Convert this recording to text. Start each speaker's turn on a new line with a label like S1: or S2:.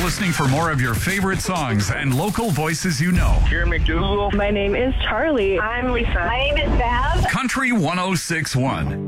S1: listening for more of your favorite songs and local voices you know.
S2: Karen McDougal.
S3: My name is Charlie.
S4: I'm Lisa. My name is Bev.
S1: Country 106.1.